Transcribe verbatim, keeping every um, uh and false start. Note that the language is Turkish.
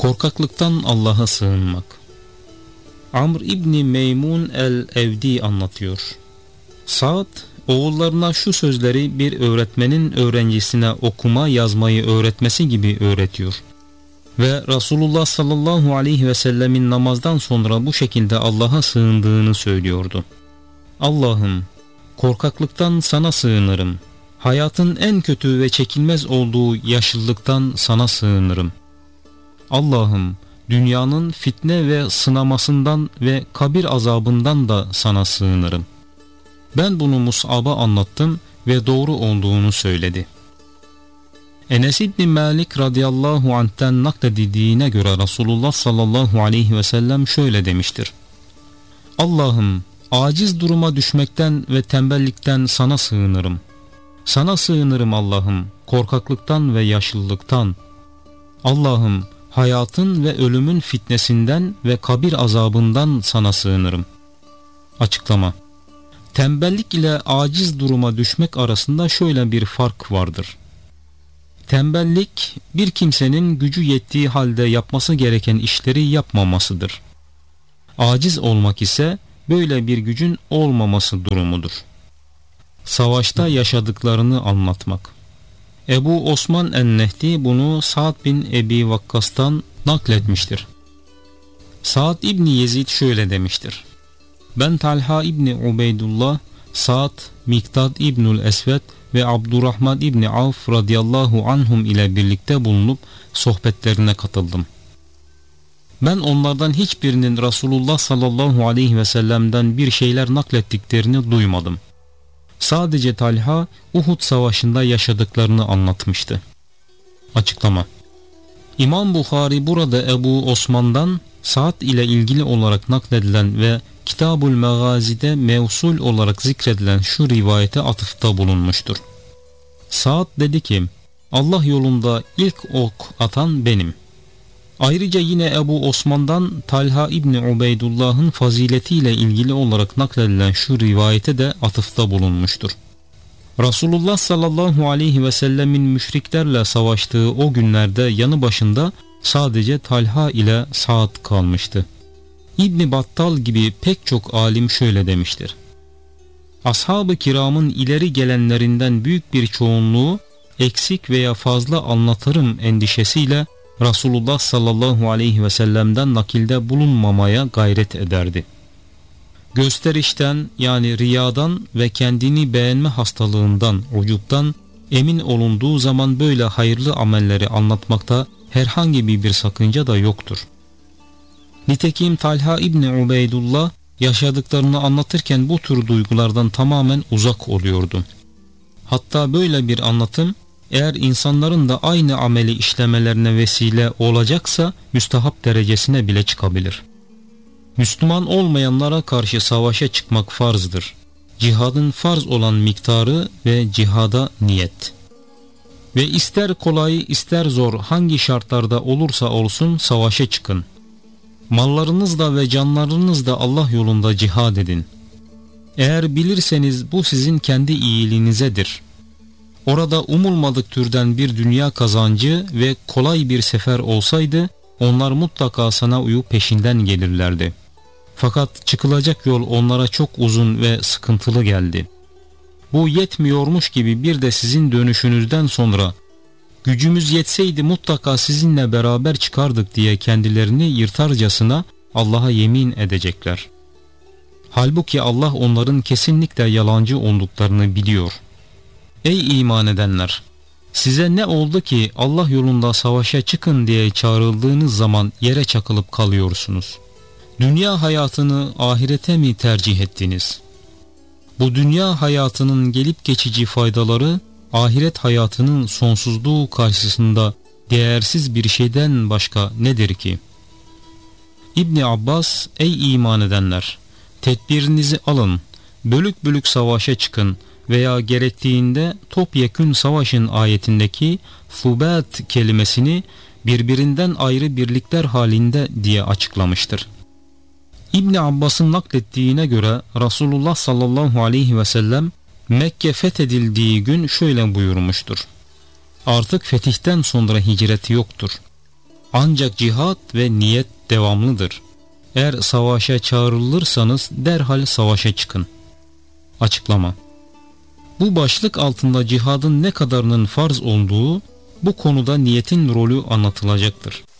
Korkaklıktan Allah'a sığınmak. Amr İbni Meymun el-Evdi anlatıyor. Sa'd oğullarına şu sözleri bir öğretmenin öğrencisine okuma yazmayı öğretmesi gibi öğretiyor. Ve Resulullah sallallahu aleyhi ve sellemin namazdan sonra bu şekilde Allah'a sığındığını söylüyordu. Allah'ım, korkaklıktan sana sığınırım. Hayatın en kötü ve çekilmez olduğu yaşlılıktan sana sığınırım. Allah'ım, dünyanın fitne ve sınamasından ve kabir azabından da sana sığınırım. Ben bunu Mus'ab'a anlattım ve doğru olduğunu söyledi. Enes İbni Malik radıyallahu anh'ten nakledildiğine göre Resulullah sallallahu aleyhi ve sellem şöyle demiştir. Allah'ım, aciz duruma düşmekten ve tembellikten sana sığınırım. Sana sığınırım Allah'ım, korkaklıktan ve yaşlılıktan. Allah'ım, hayatın ve ölümün fitnesinden ve kabir azabından sana sığınırım. Açıklama. Tembellik ile aciz duruma düşmek arasında şöyle bir fark vardır. Tembellik, bir kimsenin gücü yettiği halde yapması gereken işleri yapmamasıdır. Aciz olmak ise böyle bir gücün olmaması durumudur. Savaşta yaşadıklarını anlatmak. Ebu Osman en-Nehdi bunu Sa'd bin Ebi Vakkas'tan nakletmiştir. Sa'd İbni Yezid şöyle demiştir. Ben Talha İbni Ubeydullah, Sa'd, Miktad İbnül Esved ve Abdurrahman İbni Avf radıyallahu anhum ile birlikte bulunup sohbetlerine katıldım. Ben onlardan hiçbirinin Resulullah sallallahu aleyhi ve sellem'den bir şeyler naklettiklerini duymadım. Sadece Talha Uhud savaşında yaşadıklarını anlatmıştı. Açıklama. İmam Bukhari burada Ebu Osman'dan Sa'd ile ilgili olarak nakledilen ve Kitab-ül Megazi'de mevsul olarak zikredilen şu rivayete atıfta bulunmuştur. Sa'd dedi ki, Allah yolunda ilk ok atan benim. Ayrıca yine Ebu Osman'dan Talha İbni Ubeydullah'ın faziletiyle ilgili olarak nakledilen şu rivayete de atıfta bulunmuştur. Resulullah sallallahu aleyhi ve sellemin müşriklerle savaştığı o günlerde yanı başında sadece Talha ile Sa'd kalmıştı. İbn Battal gibi pek çok alim şöyle demiştir. Ashab-ı kiramın ileri gelenlerinden büyük bir çoğunluğu eksik veya fazla anlatırım endişesiyle Resulullah sallallahu aleyhi ve sellem'den nakilde bulunmamaya gayret ederdi. Gösterişten yani riyadan ve kendini beğenme hastalığından, ucuptan emin olunduğu zaman böyle hayırlı amelleri anlatmakta herhangi bir, bir sakınca da yoktur. Nitekim Talha İbni Ubeydullah yaşadıklarını anlatırken bu tür duygulardan tamamen uzak oluyordu. Hatta böyle bir anlatım eğer insanların da aynı ameli işlemelerine vesile olacaksa müstahap derecesine bile çıkabilir. Müslüman olmayanlara karşı savaşa çıkmak farzdır. Cihadın farz olan miktarı ve cihada niyet. Ve ister kolay ister zor hangi şartlarda olursa olsun savaşa çıkın. Mallarınızla ve canlarınızla Allah yolunda cihad edin. Eğer bilirseniz bu sizin kendi iyiliğinizedir. Orada umulmadık türden bir dünya kazancı ve kolay bir sefer olsaydı onlar mutlaka sana uyup peşinden gelirlerdi. Fakat çıkılacak yol onlara çok uzun ve sıkıntılı geldi. Bu yetmiyormuş gibi bir de sizin dönüşünüzden sonra gücümüz yetseydi mutlaka sizinle beraber çıkardık diye kendilerini yırtarcasına Allah'a yemin edecekler. Halbuki Allah onların kesinlikle yalancı olduklarını biliyor. Ey iman edenler! Size ne oldu ki Allah yolunda savaşa çıkın diye çağrıldığınız zaman yere çakılıp kalıyorsunuz? Dünya hayatını ahirete mi tercih ettiniz? Bu dünya hayatının gelip geçici faydaları ahiret hayatının sonsuzluğu karşısında değersiz bir şeyden başka nedir ki? İbni Abbas, ey iman edenler! Tedbirinizi alın, bölük bölük savaşa çıkın veya gerektiğinde topyekün savaşın ayetindeki fubat kelimesini birbirinden ayrı birlikler halinde diye açıklamıştır. İbni Abbas'ın naklettiğine göre Resulullah sallallahu aleyhi ve sellem Mekke fethedildiği gün şöyle buyurmuştur. Artık fetihten sonra hicret yoktur. Ancak cihat ve niyet devamlıdır. Eğer savaşa çağrılırsanız derhal savaşa çıkın. Açıklama. Bu başlık altında cihadın ne kadarının farz olduğu, bu konuda niyetin rolü anlatılacaktır.